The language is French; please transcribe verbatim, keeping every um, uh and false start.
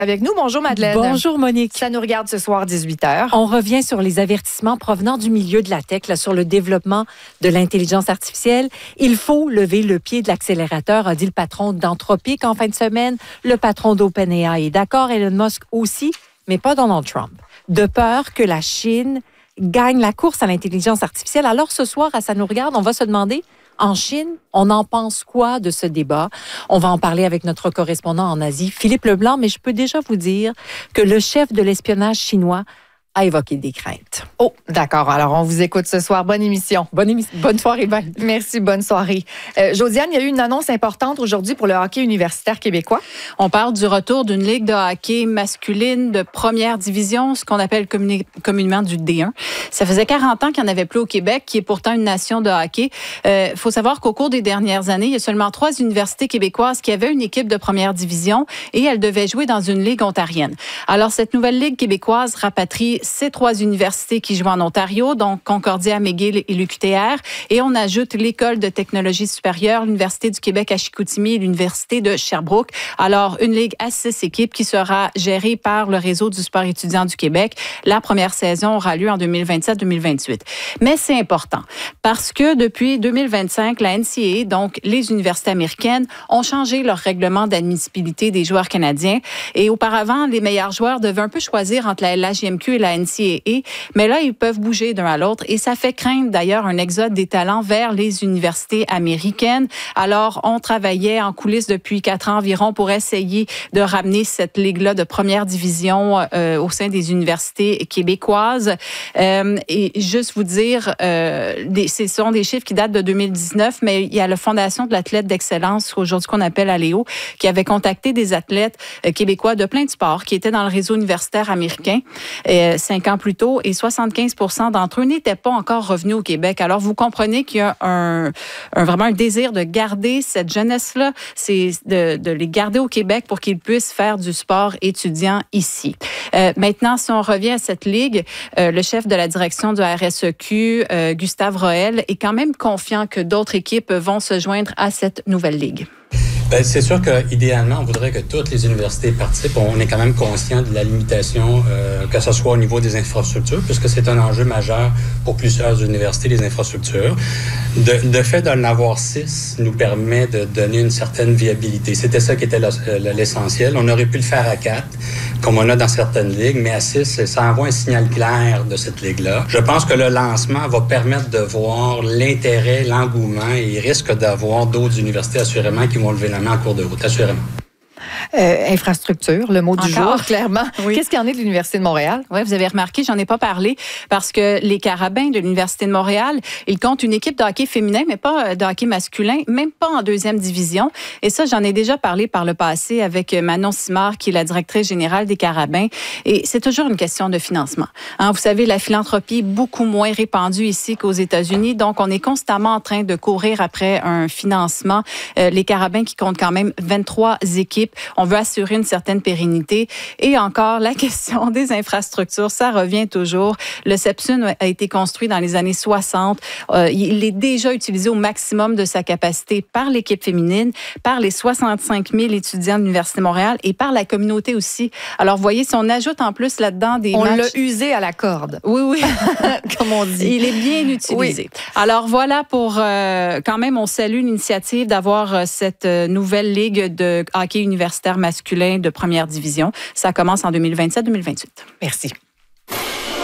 Avec nous. Bonjour Madeleine. Bonjour Monique. Ça nous regarde ce soir dix-huit heures. On revient sur les avertissements provenant du milieu de la tech, là, sur le développement de l'intelligence artificielle. Il faut lever le pied de l'accélérateur, a dit le patron d'Anthropic en fin de semaine, le patron d'OpenAI est d'accord, Elon Musk aussi, mais pas Donald Trump. De peur que la Chine gagne la course à l'intelligence artificielle. Alors ce soir, à Ça nous regarde, on va se demander, en Chine, on en pense quoi de ce débat? On va en parler avec notre correspondant en Asie, Philippe Leblanc, mais je peux déjà vous dire que le chef de l'espionnage chinois a évoqué des craintes. Oh, d'accord. Alors, on vous écoute ce soir. Bonne émission. Bonne, émi- bonne soirée, bye. Merci, bonne soirée. Euh, Josiane, il y a eu une annonce importante aujourd'hui pour le hockey universitaire québécois. On parle du retour d'une ligue de hockey masculine de première division, ce qu'on appelle communi- communément du D un. Ça faisait quarante ans qu'il n'y en avait plus au Québec, qui est pourtant une nation de hockey. Il euh, faut savoir qu'au cours des dernières années, il y a seulement trois universités québécoises qui avaient une équipe de première division et elles devaient jouer dans une ligue ontarienne. Alors, cette nouvelle ligue québécoise rapatrie ces trois universités qui jouent en Ontario, donc Concordia, McGill et l'U Q T R. Et on ajoute l'École de technologie supérieure, l'Université du Québec à Chicoutimi et l'Université de Sherbrooke. Alors, une ligue à six équipes qui sera gérée par le Réseau du sport étudiant du Québec. La première saison aura lieu en deux mille vingt-sept deux mille vingt-huit. Mais c'est important parce que depuis deux mille vingt-cinq, la N C A A, donc les universités américaines, ont changé leur règlement d'admissibilité des joueurs canadiens. Et auparavant, les meilleurs joueurs devaient un peu choisir entre la L H J M Q et la N C A A, mais là, ils peuvent bouger d'un à l'autre et ça fait craindre d'ailleurs un exode des talents vers les universités américaines. Alors, on travaillait en coulisses depuis quatre ans environ pour essayer de ramener cette ligue-là de première division euh, au sein des universités québécoises. Euh, et juste vous dire, euh, des, ce sont des chiffres qui datent de deux mille dix-neuf, mais il y a la Fondation de l'athlète d'excellence, aujourd'hui qu'on appelle Aléo, qui avait contacté des athlètes euh, québécois de plein de sports qui étaient dans le réseau universitaire américain euh, cinq ans plus tôt, et soixante-quinze pour cent d'entre eux n'étaient pas encore revenus au Québec. Alors, vous comprenez qu'il y a un, un vraiment un désir de garder cette jeunesse-là, c'est de, de les garder au Québec pour qu'ils puissent faire du sport étudiant ici. Euh, maintenant, si on revient à cette ligue, euh, le chef de la direction du R S E Q, euh, Gustave Roel, est quand même confiant que d'autres équipes vont se joindre à cette nouvelle ligue. Bien, c'est sûr qu'idéalement, on voudrait que toutes les universités participent. On est quand même conscient de la limitation, euh, que ce soit au niveau des infrastructures, puisque c'est un enjeu majeur pour plusieurs universités, les infrastructures. De, de fait d'en avoir six nous permet de donner une certaine viabilité. C'était ça qui était l'essentiel. On aurait pu le faire à quatre, comme on a dans certaines ligues, mais à six, ça envoie un signal clair de cette ligue-là. Je pense que le lancement va permettre de voir l'intérêt, l'engouement, et il risque d'avoir d'autres universités assurément qui vont lever la main en cours de route, assurément. Euh, infrastructure, le mot du Encore? jour, clairement. Oui. Qu'est-ce qu'il y en est de l'Université de Montréal? Oui, vous avez remarqué, j'en ai pas parlé parce que les Carabins de l'Université de Montréal, ils comptent une équipe de hockey féminin, mais pas de hockey masculin, même pas en deuxième division. Et ça, j'en ai déjà parlé par le passé avec Manon Simard, qui est la directrice générale des Carabins. Et c'est toujours une question de financement. Hein, vous savez, la philanthropie est beaucoup moins répandue ici qu'aux États-Unis. Donc, on est constamment en train de courir après un financement. Euh, les Carabins qui comptent quand même vingt-trois équipes. On veut assurer une certaine pérennité. Et encore, la question des infrastructures, ça revient toujours. Le CEPSUN a été construit dans les années soixante. Euh, il est déjà utilisé au maximum de sa capacité par l'équipe féminine, par les soixante-cinq mille étudiants de l'Université de Montréal et par la communauté aussi. Alors, vous voyez, si on ajoute en plus là-dedans des On matchs... l'a usé à la corde. Oui, oui. Comme on dit. Il est bien utilisé. Oui. Alors voilà, pour euh, quand même, on salue l'initiative d'avoir euh, cette euh, nouvelle ligue de hockey universitaire masculin de première division. Ça commence en deux mille vingt-sept deux mille vingt-huit. Merci.